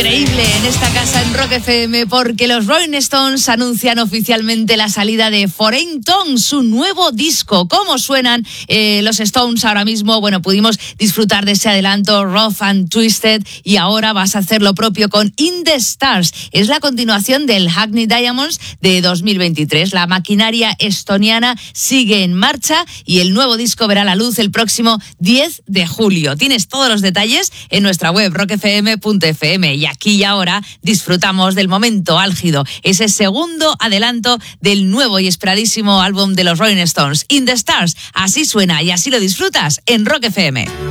Increíble en esta casa en Rock FM porque los Rolling Stones anuncian oficialmente la salida de Foreign Tongue, su nuevo disco. ¿Cómo suenan los Stones ahora mismo? Bueno, pudimos disfrutar de ese adelanto Rough and Twisted y ahora vas a hacer lo propio con In the Stars. Es la continuación del Hackney Diamonds de 2023. La maquinaria estoniana sigue en marcha y el nuevo disco verá la luz el próximo 10 de julio. Tienes todos los detalles en nuestra web rockfm.fm y aquí y ahora disfrutamos del momento álgido, ese segundo adelanto del nuevo y esperadísimo álbum de los Rolling Stones, In the Stars. Así suena y así lo disfrutas en Rock FM.